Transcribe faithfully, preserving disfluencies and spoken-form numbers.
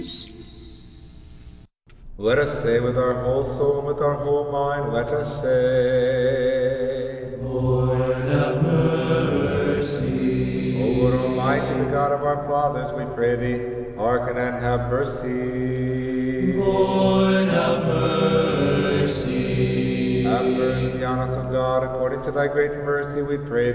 Let us say with our whole soul and with our whole mind, let us say, Lord, have mercy. O Lord Almighty, the God of our fathers, we pray thee, hearken and have mercy. Lord, have mercy. Have mercy on us, O God, according to thy great mercy, we pray